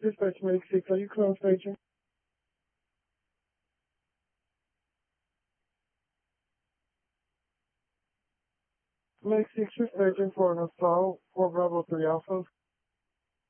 Dispatch Medic 6, are you close, station? Medic 6, you're staging for an assault for Bravo 3 Alpha.